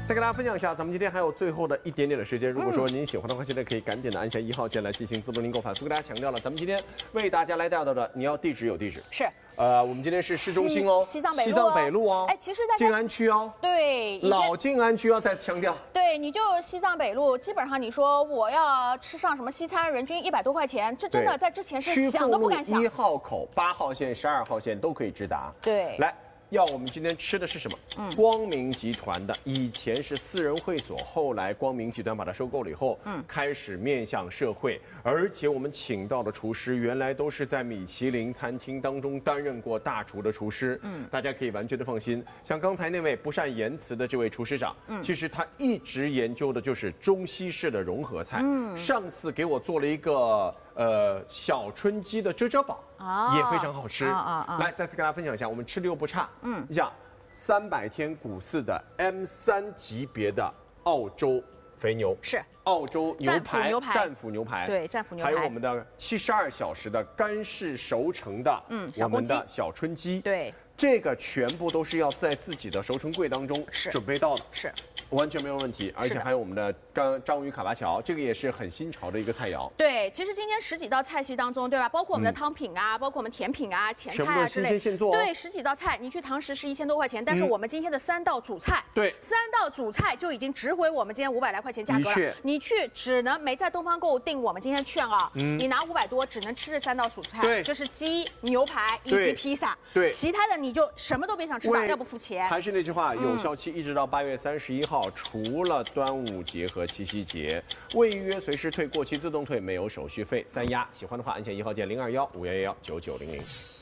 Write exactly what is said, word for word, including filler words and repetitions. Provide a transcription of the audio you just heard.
再跟大家分享一下，咱们今天还有最后的一点点的时间。如果说您喜欢的话，现在可以赶紧的按下一号键来进行自动订购。反复跟大家强调了，咱们今天为大家来带到的，你要地址有地址， 是。 呃，我们今天是市中心哦， 西藏北路， 西藏北路哦。 哎，其实大家静安区哦， 对， 老静安区要再次强调。 对，你就西藏北路，基本上你说我要吃上什么西餐，人均一百多块钱，这真的在之前是想都不敢想。 一号口、八号线、十二号线都可以直达。 对， 来。要我们今天吃的是什么？嗯，光明集团的，以前是私人会所，后来光明集团把它收购了以后，嗯，开始面向社会，而且我们请到的厨师原来都是在米其林餐厅当中担任过大厨的厨师，嗯，大家可以完全的放心。像刚才那位不善言辞的这位厨师长，嗯，其实他一直研究的就是中西式的融合菜，嗯，上次给我做了一个呃小春鸡的遮遮堡。啊，也非常好吃。啊啊啊！来，再次跟大家分享一下，我们吃的又不差。嗯，你想，三百天谷饲的 M 三级别的澳洲肥牛是澳洲牛排， 牛排战斧牛排， 对，战斧牛排， 还有我们的七十二小时的干式熟成的，嗯，我们的小春鸡， 对， 这个全部都是要在自己的熟成柜当中准备到的， 是。 完全没有问题，而且还有我们的章章鱼卡巴乔，这个也是很新潮的一个菜肴。 对，其实今天十几道菜系当中，对吧？包括我们的汤品啊，嗯、包括我们甜品啊、前菜啊之类， 新鲜现做、哦。 对，十几道菜，你去堂食是一千多块钱，但是我们今天的三道主菜， 对、嗯， 三道主菜就已经值回我们今天五百来块钱价格了。你去只能没在东方购物订我们今天券啊，嗯、你拿五百多，只能吃这三道主菜， 对， 就是鸡、牛排以及披萨， 对， 其他的你就什么都别想吃到，要不付钱。 还是那句话，有效期一直到八月三十一号，除了端午节和七夕节，未预约随时退，过期自动退，没有手续费。三押，喜欢的话按下一号键零二幺五幺幺幺九九零零。